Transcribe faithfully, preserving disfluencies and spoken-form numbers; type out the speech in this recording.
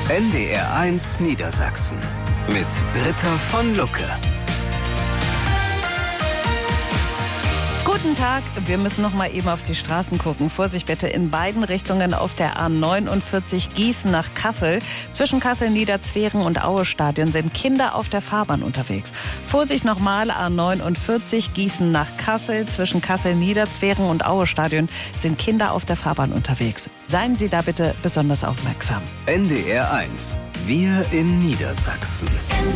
N D R eins Niedersachsen mit Britta von Lucke. Guten Tag, wir müssen noch mal eben auf die Straßen gucken. Vorsicht bitte in beiden Richtungen auf der A neunundvierzig Gießen nach Kassel. Zwischen Kassel-Niederzweren und Aue-Stadion sind Kinder auf der Fahrbahn unterwegs. Vorsicht nochmal, A neunundvierzig Gießen nach Kassel. Zwischen Kassel-Niederzweren und Aue-Stadion sind Kinder auf der Fahrbahn unterwegs. Seien Sie da bitte besonders aufmerksam. N D R eins. Wir in Niedersachsen.